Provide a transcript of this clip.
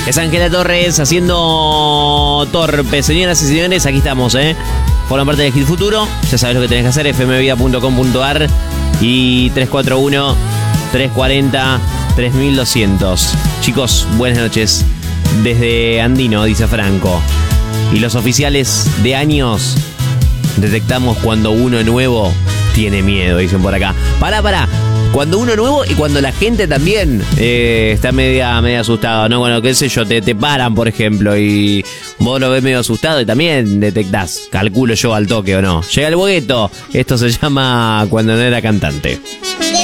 Es Ángela Torres haciendo Torpe. Señoras y señores, aquí estamos, Forman parte del Hit Futuro. Ya sabes lo que tenés que hacer, fmvida.com.ar y 341-340-3200. Chicos, buenas noches. Desde Andino, dice Franco. Y los oficiales de años detectamos cuando uno nuevo tiene miedo, dicen por acá. Pará. Cuando uno nuevo y cuando la gente también está media asustada, ¿no? Bueno, qué sé yo, te paran, por ejemplo, y vos lo ves medio asustado y también detectás, calculo yo al toque o no. Llega el bogueto, esto se llama Cuando no era cantante.